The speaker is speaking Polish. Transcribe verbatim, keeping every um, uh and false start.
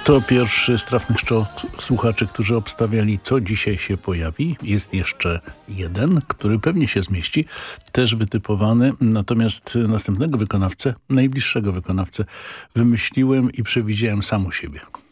To pierwszy z trafnych szczot słuchaczy, którzy obstawiali, co dzisiaj się pojawi. Jest jeszcze jeden, który pewnie się zmieści, też wytypowany. Natomiast następnego wykonawcę, najbliższego wykonawcę wymyśliłem i przewidziałem sam u siebie.